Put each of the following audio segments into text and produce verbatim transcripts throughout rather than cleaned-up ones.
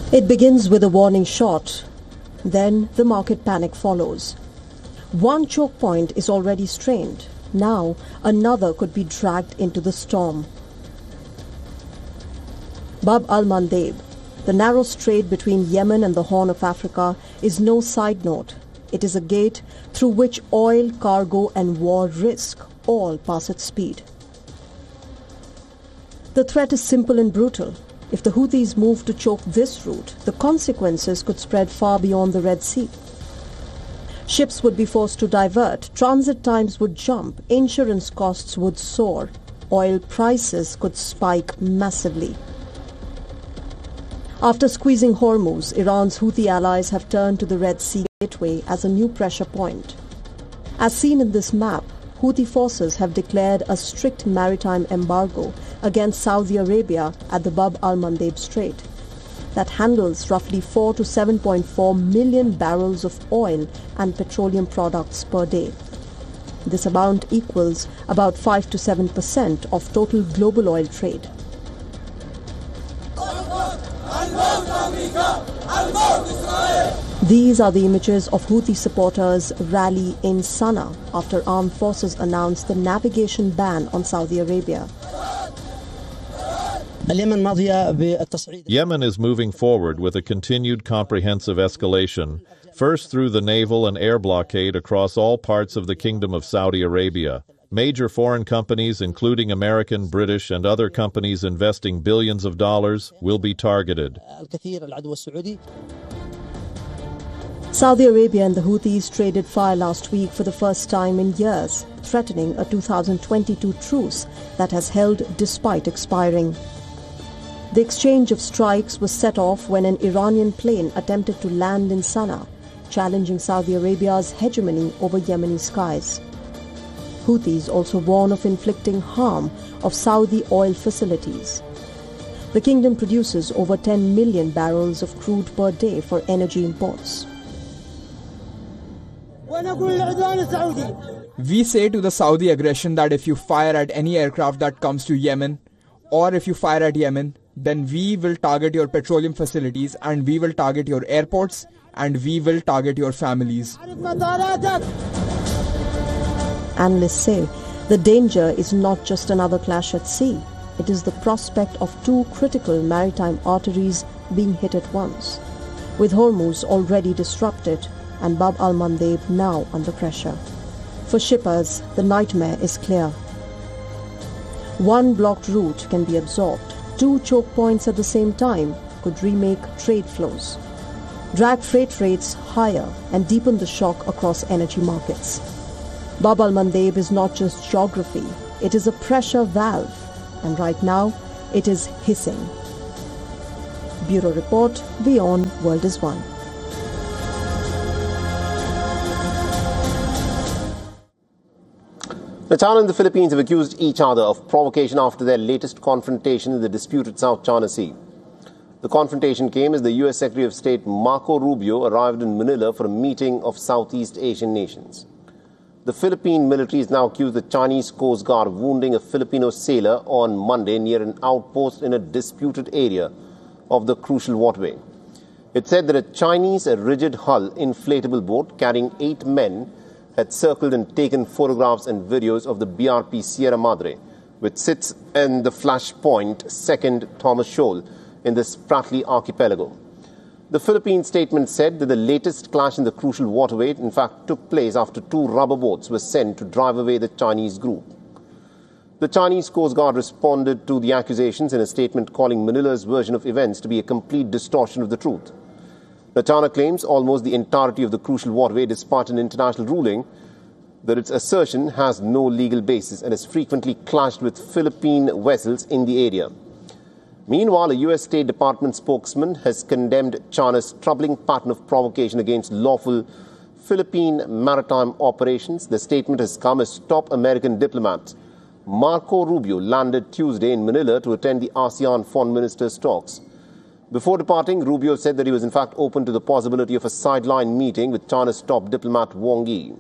It begins with a warning shot, then the market panic follows. One choke point is already strained. Now another could be dragged into the storm. Bab al-Mandeb, the narrow strait between Yemen and the Horn of Africa, is no side note. It is a gate through which oil, cargo and war risk all pass at speed. The threat is simple and brutal. If the Houthis move to choke this route, the consequences could spread far beyond the Red Sea. Ships would be forced to divert, transit times would jump, insurance costs would soar, oil prices could spike massively. After squeezing Hormuz, Iran's Houthi allies have turned to the Red Sea gateway as a new pressure point. As seen in this map, Houthi forces have declared a strict maritime embargo against Saudi Arabia at the Bab al-Mandeb Strait that handles roughly four to seven point four million barrels of oil and petroleum products per day. This amount equals about five to seven percent of total global oil trade. These are the images of Houthi supporters' rally in Sana'a after armed forces announced the navigation ban on Saudi Arabia. Yemen is moving forward with a continued comprehensive escalation, first through the naval and air blockade across all parts of the Kingdom of Saudi Arabia. Major foreign companies, including American, British, and other companies investing billions of dollars, will be targeted. Saudi Arabia and the Houthis traded fire last week for the first time in years, threatening a two thousand twenty-two truce that has held despite expiring. The exchange of strikes was set off when an Iranian plane attempted to land in Sana'a, challenging Saudi Arabia's hegemony over Yemeni skies. Houthis also warn of inflicting harm of Saudi oil facilities. The kingdom produces over ten million barrels of crude per day for energy imports. We say to the Saudi aggression that if you fire at any aircraft that comes to Yemen, or if you fire at Yemen, then we will target your petroleum facilities and we will target your airports and we will target your families. Analysts say the danger is not just another clash at sea. It is the prospect of two critical maritime arteries being hit at once, with Hormuz already disrupted and Bab al-Mandeb now under pressure. For shippers, the nightmare is clear. One blocked route can be absorbed. Two choke points at the same time could remake trade flows, drag freight rates higher and deepen the shock across energy markets. Bab al-Mandeb is not just geography, it is a pressure valve, and right now it is hissing. Bureau Report, WION, World is One. Now, China and the Philippines have accused each other of provocation after their latest confrontation in the disputed South China Sea. The confrontation came as the U S Secretary of State Marco Rubio arrived in Manila for a meeting of Southeast Asian nations. The Philippine military has now accused the Chinese Coast Guard of wounding a Filipino sailor on Monday near an outpost in a disputed area of the crucial waterway. It said that a Chinese rigid-hull inflatable boat carrying eight men had circled and taken photographs and videos of the B R P Sierra Madre, which sits in the Flashpoint Second Thomas Shoal in the Spratly Archipelago. The Philippine statement said that the latest clash in the crucial waterway in fact took place after two rubber boats were sent to drive away the Chinese group. The Chinese Coast Guard responded to the accusations in a statement calling Manila's version of events to be a complete distortion of the truth. The China claims almost the entirety of the crucial waterway despite an international ruling that its assertion has no legal basis and has frequently clashed with Philippine vessels in the area. Meanwhile, a U S State Department spokesman has condemned China's troubling pattern of provocation against lawful Philippine maritime operations. The statement has come as top American diplomat Marco Rubio landed Tuesday in Manila to attend the ASEAN foreign ministers' talks. Before departing, Rubio said that he was in fact open to the possibility of a sideline meeting with China's top diplomat Wang Yi.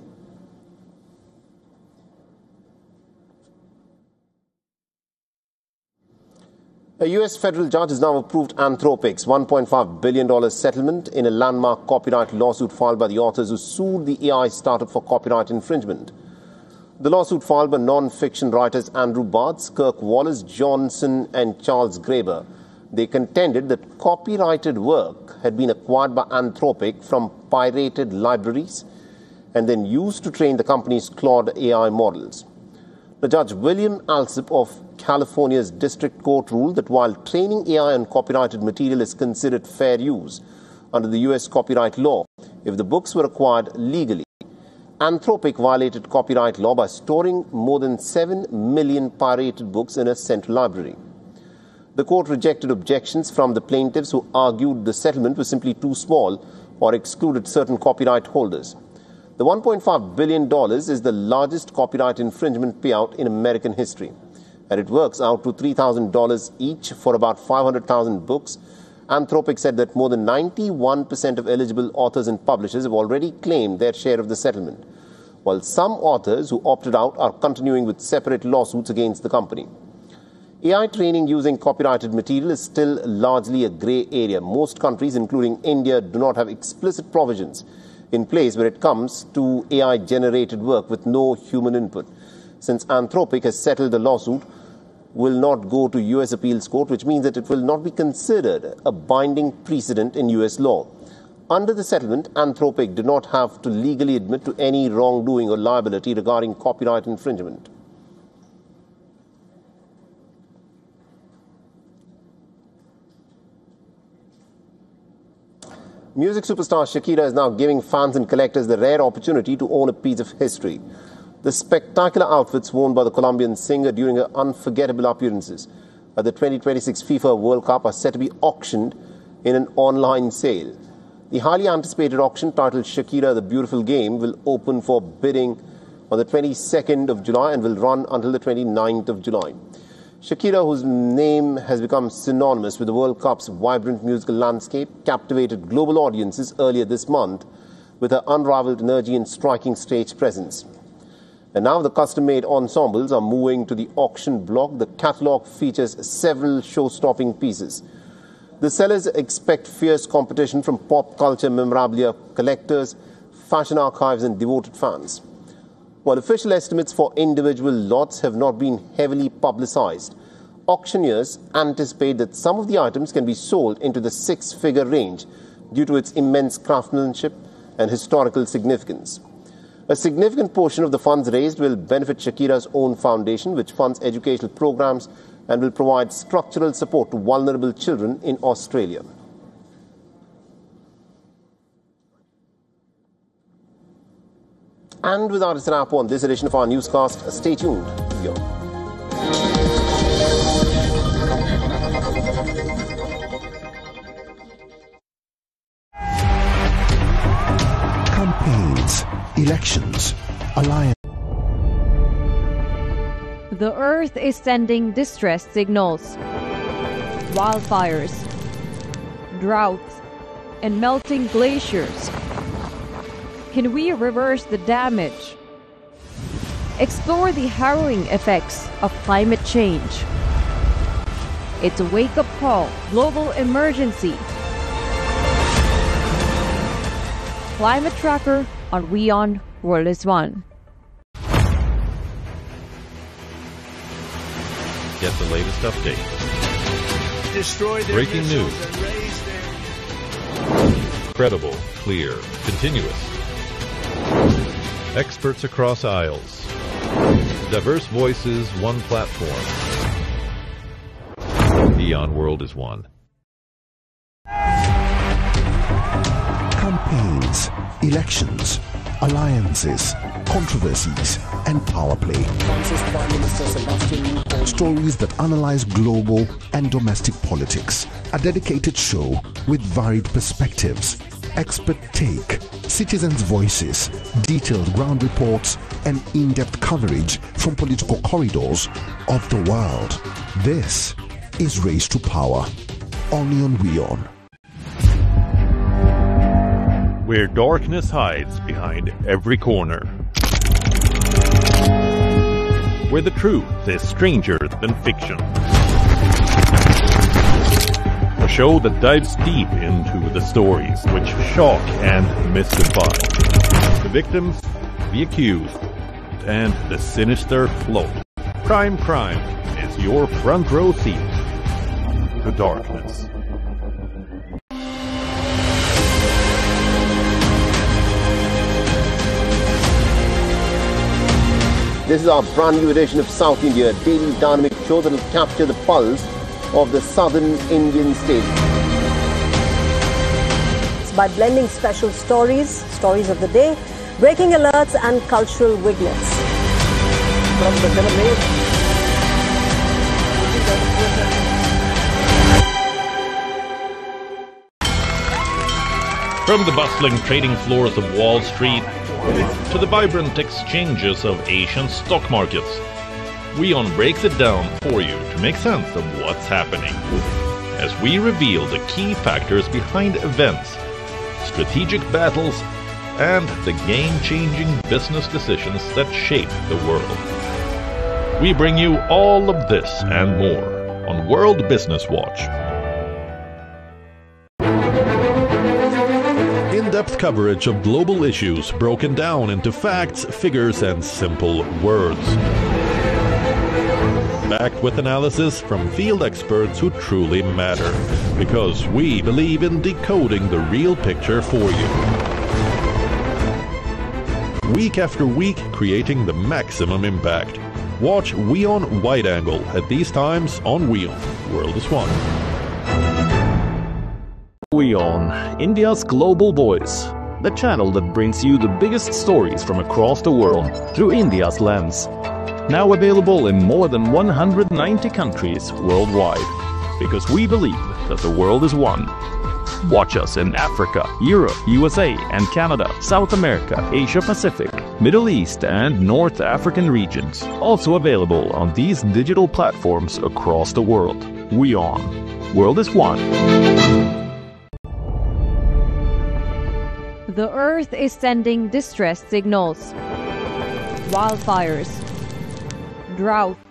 A U S federal judge has now approved Anthropic's one point five billion dollars settlement in a landmark copyright lawsuit filed by the authors who sued the A I startup for copyright infringement. The lawsuit filed by non-fiction writers Andrew Bartz, Kirk Wallace Johnson and Charles Graeber. They contended that copyrighted work had been acquired by Anthropic from pirated libraries and then used to train the company's Claude A I models. The Judge William Alsup of California's District Court ruled that while training A I on copyrighted material is considered fair use under the U S copyright law, if the books were acquired legally, Anthropic violated copyright law by storing more than seven million pirated books in a central library. The court rejected objections from the plaintiffs who argued the settlement was simply too small or excluded certain copyright holders. The one point five billion dollars is the largest copyright infringement payout in American history, and it works out to three thousand dollars each for about five hundred thousand books. Anthropic said that more than ninety-one percent of eligible authors and publishers have already claimed their share of the settlement, while some authors who opted out are continuing with separate lawsuits against the company. A I training using copyrighted material is still largely a grey area. Most countries, including India, do not have explicit provisions in place where it comes to A I-generated work with no human input. Since Anthropic has settled the lawsuit, will not go to U S appeals court, which means that it will not be considered a binding precedent in U S law. Under the settlement, Anthropic did not have to legally admit to any wrongdoing or liability regarding copyright infringement. Music superstar Shakira is now giving fans and collectors the rare opportunity to own a piece of history. The spectacular outfits worn by the Colombian singer during her unforgettable appearances at the twenty twenty-six FIFA World Cup are set to be auctioned in an online sale. The highly anticipated auction, titled Shakira the Beautiful Game, will open for bidding on the twenty-second of July and will run until the twenty-ninth of July. Shakira, whose name has become synonymous with the World Cup's vibrant musical landscape, captivated global audiences earlier this month with her unrivaled energy and striking stage presence. And now the custom-made ensembles are moving to the auction block. The catalogue features several show-stopping pieces. The sellers expect fierce competition from pop culture memorabilia collectors, fashion archives and devoted fans. While official estimates for individual lots have not been heavily publicized, auctioneers anticipate that some of the items can be sold into the six-figure range due to its immense craftsmanship and historical significance. A significant portion of the funds raised will benefit Shakira's own foundation, which funds educational programs and will provide structural support to vulnerable children in Australia. And with artist wrap on this edition of our newscast, stay tuned. Yo. Campaigns, elections, alliance. The Earth is sending distress signals. Wildfires, droughts, and melting glaciers. Can we reverse the damage? Explore the harrowing effects of climate change. It's a wake-up call, global emergency. Climate Tracker on WION World is One. Get the latest updates. Destroy their Breaking news. Credible, clear, continuous. Experts across aisles. Diverse voices, one platform. WION World is One. Campaigns, elections, alliances, controversies, and power play. Stories that analyze global and domestic politics. A dedicated show with varied perspectives, expert take, citizens' voices, detailed ground reports, and in-depth coverage from political corridors of the world. This is Race to Power, only on WION. Where darkness hides behind every corner. Where the truth is stranger than fiction. show that dives deep into the stories which shock and mystify. The victims, the accused, and the sinister float. Prime Crime is your front row seat to darkness. This is our brand new edition of South India, a daily dynamic show that will capture the pulse of the southern Indian state. It's by blending special stories, stories of the day, breaking alerts and cultural vignettes. From the From the bustling trading floors of Wall Street to the vibrant exchanges of Asian stock markets, WION breaks it down for you to make sense of what's happening, as we reveal the key factors behind events, strategic battles, and the game-changing business decisions that shape the world. We bring you all of this and more on World Business Watch. In-depth coverage of global issues broken down into facts, figures, and simple words. Backed with analysis from field experts who truly matter, because we believe in decoding the real picture for you. Week after week, creating the maximum impact. Watch WION Wide Angle at these times on WION. World is One. WION, India's global voice, the channel that brings you the biggest stories from across the world through India's lens. Now available in more than one hundred ninety countries worldwide, because we believe that the world is one. Watch us in Africa, Europe, U S A and Canada, South America, Asia Pacific, Middle East and North African regions. Also available on these digital platforms across the world. WION. World is One. The Earth is sending distress signals. Wildfires, drought,